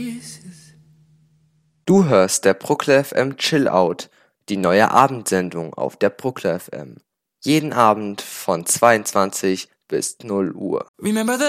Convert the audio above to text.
Du hörst der Bruckler FM Chill Out, die neue Abendsendung auf der Bruckler FM. Jeden Abend von 22 bis 0 Uhr. Remember the